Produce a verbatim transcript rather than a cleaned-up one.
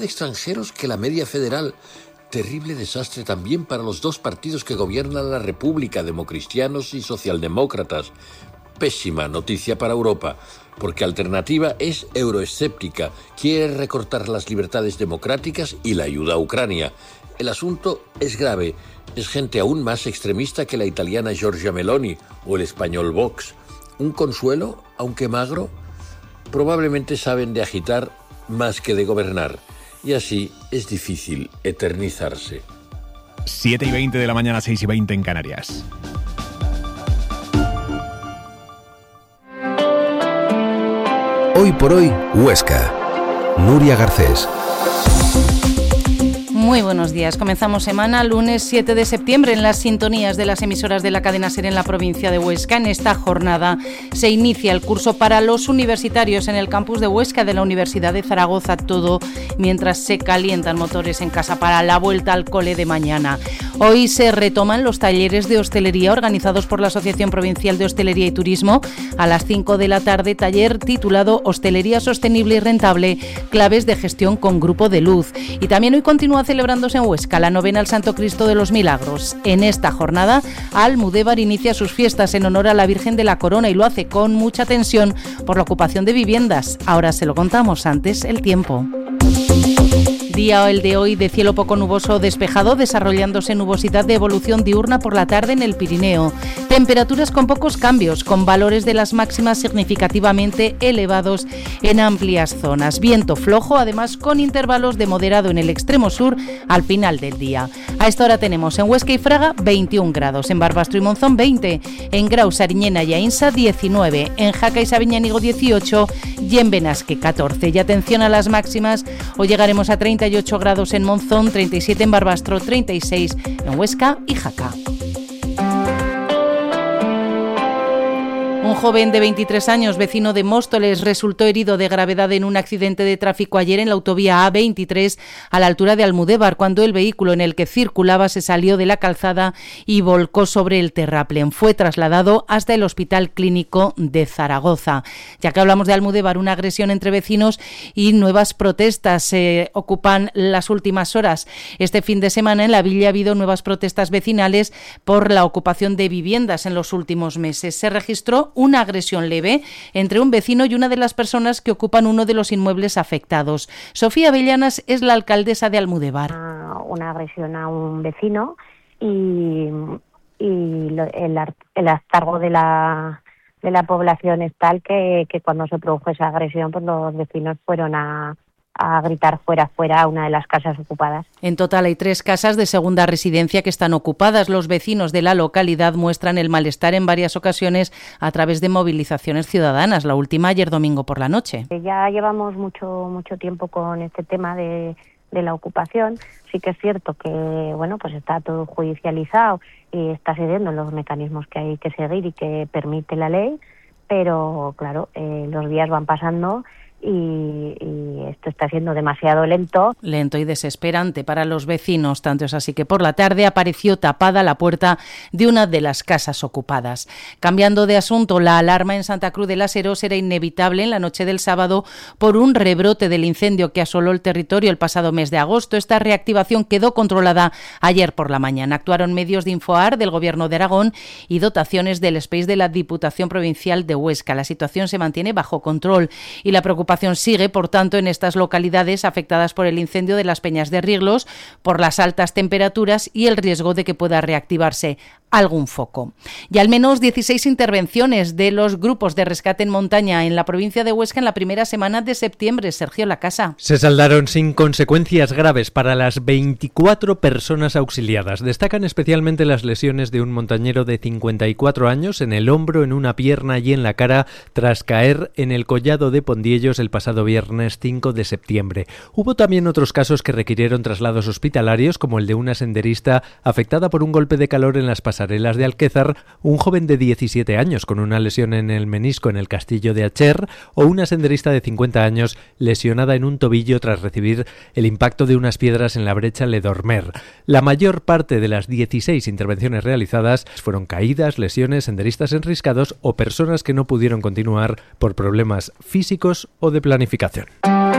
extranjeros que la media federal. Terrible desastre también para los dos partidos que gobiernan la República, democristianos y socialdemócratas. Pésima noticia para Europa, porque Alternativa es euroescéptica, quiere recortar las libertades democráticas y la ayuda a Ucrania. El asunto es grave, es gente aún más extremista que la italiana Giorgia Meloni o el español Vox. ¿Un consuelo, aunque magro? Probablemente saben de agitar más que de gobernar. Y así es difícil eternizarse. siete y veinte de la mañana, seis y veinte en Canarias. Hoy por hoy, Huesca. Nuria Garcés. Muy buenos días. Comenzamos semana, lunes siete de septiembre, en las sintonías de las emisoras de la cadena SER en la provincia de Huesca. En esta jornada se inicia el curso para los universitarios en el campus de Huesca de la Universidad de Zaragoza, todo mientras se calientan motores en casa para la vuelta al cole de mañana. Hoy se retoman los talleres de hostelería organizados por la Asociación Provincial de Hostelería y Turismo. A las cinco de la tarde, taller titulado Hostelería Sostenible y Rentable, claves de gestión con Grupo de Luz. Y también hoy continúa celebrándose en Huesca la novena al Santo Cristo de los Milagros. En esta jornada, Almudévar inicia sus fiestas en honor a la Virgen de la Corona y lo hace con mucha tensión por la ocupación de viviendas. Ahora se lo contamos, antes el tiempo. Día el de hoy de cielo poco nuboso despejado, desarrollándose nubosidad de evolución diurna por la tarde en el Pirineo. Temperaturas con pocos cambios, con valores de las máximas significativamente elevados en amplias zonas. Viento flojo, además con intervalos de moderado en el extremo sur al final del día. A esta hora tenemos en Huesca y Fraga veintiún grados, en Barbastro y Monzón veinte, en Grau, Sariñena y Ainsa diecinueve, en Jaca y Sabiñánigo dieciocho y en Benasque catorce. Y atención a las máximas, hoy llegaremos a treinta y ocho grados en Monzón, treinta y siete en Barbastro, treinta y seis en Huesca y Jaca. Un joven de veintitrés años, vecino de Móstoles, resultó herido de gravedad en un accidente de tráfico ayer en la autovía A veintitrés a la altura de Almudévar, cuando el vehículo en el que circulaba se salió de la calzada y volcó sobre el terraplén. Fue trasladado hasta el Hospital Clínico de Zaragoza. Ya que hablamos de Almudévar, una agresión entre vecinos y nuevas protestas se eh, ocupan las últimas horas. Este fin de semana en la villa ha habido nuevas protestas vecinales por la ocupación de viviendas en los últimos meses. Se registró una agresión leve entre un vecino y una de las personas que ocupan uno de los inmuebles afectados. Sofía Avellanas es la alcaldesa de Almudévar. Una, una agresión a un vecino y, y lo, el, el hartazgo de la, de la población es tal que, que cuando se produjo esa agresión, pues los vecinos fueron a... a gritar fuera, fuera a una de las casas ocupadas. En total hay tres casas de segunda residencia que están ocupadas. Los vecinos de la localidad muestran el malestar en varias ocasiones a través de movilizaciones ciudadanas, la última ayer domingo por la noche. Ya llevamos mucho mucho tiempo con este tema de, de la ocupación. Sí que es cierto que bueno, pues está todo judicializado y está siguiendo los mecanismos que hay que seguir y que permite la ley, pero claro, eh, los días van pasando Y, y esto está siendo demasiado lento. Lento y desesperante para los vecinos, tanto es así que por la tarde apareció tapada la puerta de una de las casas ocupadas. Cambiando de asunto, la alarma en Santa Cruz de la Serós era inevitable en la noche del sábado por un rebrote del incendio que asoló el territorio el pasado mes de agosto. Esta reactivación quedó controlada ayer por la mañana. Actuaron medios de Infoar del Gobierno de Aragón y dotaciones del S P E I S de la Diputación Provincial de Huesca. La situación se mantiene bajo control y la preocupación sigue, por tanto, en estas localidades afectadas por el incendio de las Peñas de Riglos, por las altas temperaturas y el riesgo de que pueda reactivarse algún foco. Y al menos dieciséis intervenciones de los grupos de rescate en montaña en la provincia de Huesca en la primera semana de septiembre. Sergio Lacasa. Se saldaron sin consecuencias graves para las veinticuatro personas auxiliadas. Destacan especialmente las lesiones de un montañero de cincuenta y cuatro años en el hombro, en una pierna y en la cara tras caer en el collado de Pondiellos el pasado viernes cinco de septiembre. Hubo también otros casos que requirieron traslados hospitalarios, como el de una senderista afectada por un golpe de calor en las pasarelas de Alquézar, un joven de diecisiete años con una lesión en el menisco en el castillo de Acher o una senderista de cincuenta años lesionada en un tobillo tras recibir el impacto de unas piedras en la brecha Le Dormer. La mayor parte de las dieciséis intervenciones realizadas fueron caídas, lesiones, senderistas enriscados o personas que no pudieron continuar por problemas físicos o de planificación.